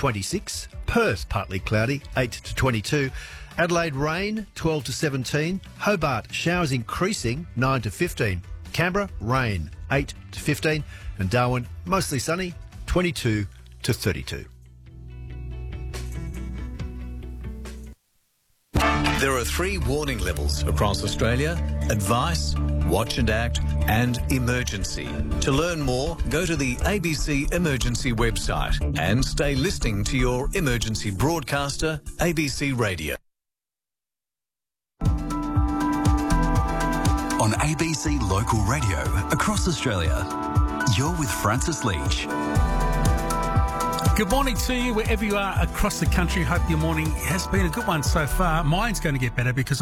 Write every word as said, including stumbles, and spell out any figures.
twenty-six. Perth, partly cloudy, eight to twenty-two. Adelaide, rain, twelve to seventeen. Hobart, showers increasing, nine to fifteen. Canberra, rain, eight to fifteen. And Darwin, mostly sunny, twenty-two to thirty-two. There are three warning levels across Australia: advice, watch and act, and emergency. To learn more, go to the A B C Emergency website and stay listening to your emergency broadcaster, A B C Radio. On A B C Local Radio across Australia, you're with Francis Leach. Good morning to you wherever you are across the country. Hope your morning has been a good one so far. Mine's going to get better because